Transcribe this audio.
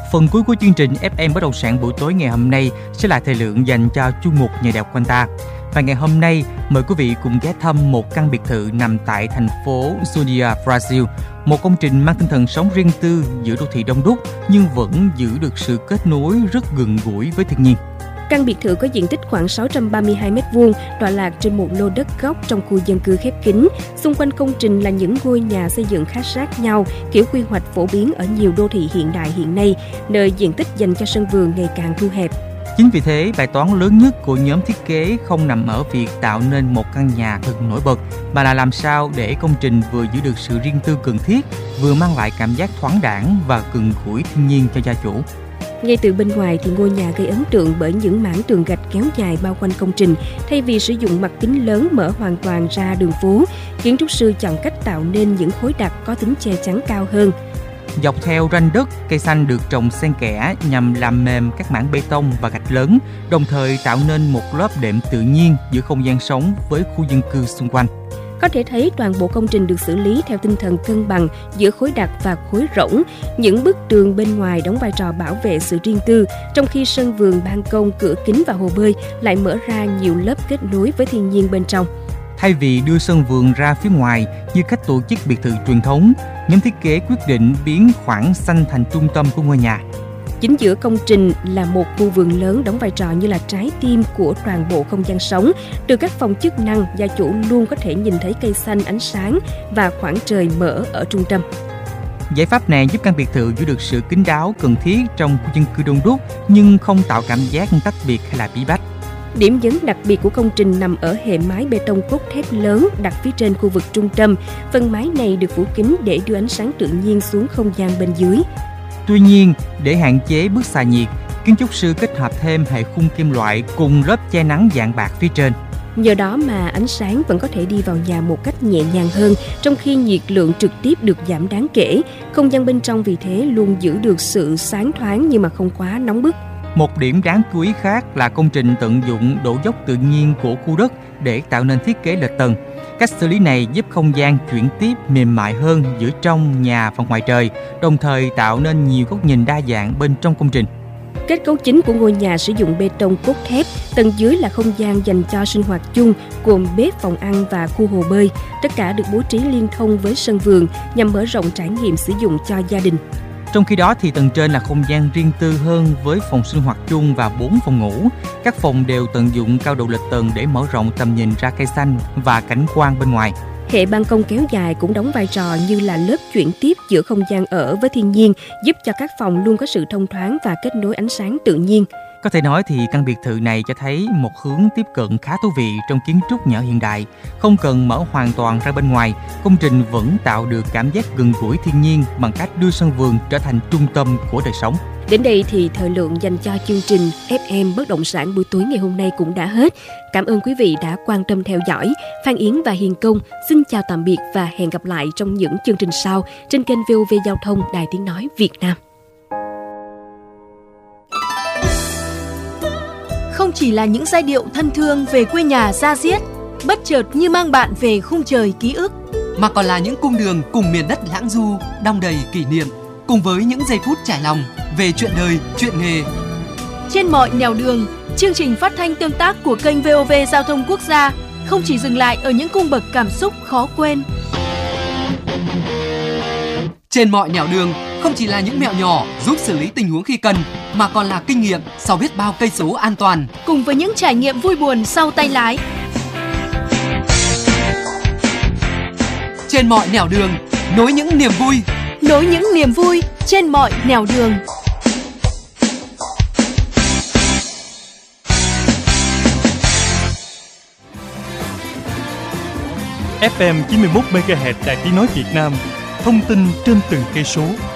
Phần cuối của chương trình FM Bất động sản buổi tối ngày hôm nay sẽ là thời lượng dành cho chuyên mục Nhà đẹp quanh ta. Và ngày hôm nay, mời quý vị cùng ghé thăm một căn biệt thự nằm tại thành phố Judia, Brazil. Một công trình mang tinh thần sống riêng tư giữa đô thị đông đúc nhưng vẫn giữ được sự kết nối rất gần gũi với thiên nhiên. Căn biệt thự có diện tích khoảng 632 m2, tọa lạc trên một lô đất gốc trong khu dân cư khép kín. Xung quanh công trình là những ngôi nhà xây dựng khá sát nhau, kiểu quy hoạch phổ biến ở nhiều đô thị hiện đại hiện nay, nơi diện tích dành cho sân vườn ngày càng thu hẹp. Chính vì thế, bài toán lớn nhất của nhóm thiết kế không nằm ở việc tạo nên một căn nhà thật nổi bật, mà là làm sao để công trình vừa giữ được sự riêng tư cần thiết, vừa mang lại cảm giác thoáng đãng và gần gũi thiên nhiên cho gia chủ. Ngay từ bên ngoài thì ngôi nhà gây ấn tượng bởi những mảng tường gạch kéo dài bao quanh công trình. Thay vì sử dụng mặt kính lớn mở hoàn toàn ra đường phố, kiến trúc sư chọn cách tạo nên những khối đặc có tính che chắn cao hơn. Dọc theo ranh đất, cây xanh được trồng xen kẽ nhằm làm mềm các mảng bê tông và gạch lớn, đồng thời tạo nên một lớp đệm tự nhiên giữa không gian sống với khu dân cư xung quanh. Có thể thấy toàn bộ công trình được xử lý theo tinh thần cân bằng giữa khối đặc và khối rỗng. Những bức tường bên ngoài đóng vai trò bảo vệ sự riêng tư, trong khi sân vườn, ban công, cửa kính và hồ bơi lại mở ra nhiều lớp kết nối với thiên nhiên bên trong. Thay vì đưa sân vườn ra phía ngoài như cách tổ chức biệt thự truyền thống, nhóm thiết kế quyết định biến khoảng xanh thành trung tâm của ngôi nhà. Chính giữa công trình là một khu vườn lớn đóng vai trò như là trái tim của toàn bộ không gian sống. Từ các phòng chức năng, gia chủ luôn có thể nhìn thấy cây xanh, ánh sáng và khoảng trời mở ở trung tâm. Giải pháp này giúp căn biệt thự giữ được sự kín đáo cần thiết trong khu dân cư đông đúc nhưng không tạo cảm giác tách biệt hay là bí bách. Điểm nhấn đặc biệt của công trình nằm ở hệ mái bê tông cốt thép lớn đặt phía trên khu vực trung tâm. Phần mái này được phủ kín để đưa ánh sáng tự nhiên xuống không gian bên dưới. Tuy nhiên, để hạn chế bức xạ nhiệt, kiến trúc sư kết hợp thêm hệ khung kim loại cùng lớp che nắng dạng bạc phía trên. Nhờ đó mà ánh sáng vẫn có thể đi vào nhà một cách nhẹ nhàng hơn, trong khi nhiệt lượng trực tiếp được giảm đáng kể. Không gian bên trong vì thế luôn giữ được sự sáng thoáng nhưng mà không quá nóng bức. Một điểm đáng chú ý khác là công trình tận dụng độ dốc tự nhiên của khu đất để tạo nên thiết kế lệch tầng. Cách xử lý này giúp không gian chuyển tiếp mềm mại hơn giữa trong nhà và ngoài trời, đồng thời tạo nên nhiều góc nhìn đa dạng bên trong công trình. Kết cấu chính của ngôi nhà sử dụng bê tông cốt thép, tầng dưới là không gian dành cho sinh hoạt chung, gồm bếp, phòng ăn và khu hồ bơi. Tất cả được bố trí liên thông với sân vườn nhằm mở rộng trải nghiệm sử dụng cho gia đình. Trong khi đó thì tầng trên là không gian riêng tư hơn với phòng sinh hoạt chung và 4 phòng ngủ. Các phòng đều tận dụng cao độ lệch tầng để mở rộng tầm nhìn ra cây xanh và cảnh quan bên ngoài. Hệ ban công kéo dài cũng đóng vai trò như là lớp chuyển tiếp giữa không gian ở với thiên nhiên, giúp cho các phòng luôn có sự thông thoáng và kết nối ánh sáng tự nhiên. Có thể nói thì căn biệt thự này cho thấy một hướng tiếp cận khá thú vị trong kiến trúc nhà hiện đại. Không cần mở hoàn toàn ra bên ngoài, công trình vẫn tạo được cảm giác gần gũi thiên nhiên bằng cách đưa sân vườn trở thành trung tâm của đời sống. Đến đây thì thời lượng dành cho chương trình FM Bất động sản buổi tối ngày hôm nay cũng đã hết. Cảm ơn quý vị đã quan tâm theo dõi. Phan Yến và Hiền Công xin chào tạm biệt và hẹn gặp lại trong những chương trình sau trên kênh VOV Giao thông Đài Tiếng Nói Việt Nam. Không chỉ là những giai điệu thân thương về quê nhà da diết, bất chợt như mang bạn về khung trời ký ức, mà còn là những cung đường cùng miền đất lãng du, đong đầy kỷ niệm, cùng với những giây phút trải lòng về chuyện đời, chuyện nghề. Trên mọi nẻo đường, chương trình phát thanh tương tác của kênh VOV Giao thông Quốc gia không chỉ dừng lại ở những cung bậc cảm xúc khó quên. Trên mọi nẻo đường không chỉ là những mẹo nhỏ giúp xử lý tình huống khi cần, mà còn là kinh nghiệm sau biết bao cây số an toàn, cùng với những trải nghiệm vui buồn sau tay lái. Trên mọi nẻo đường, nối những niềm vui trên mọi nẻo đường. FM 91 MHz Đài Tiếng Nói Việt Nam, thông tin trên từng cây số.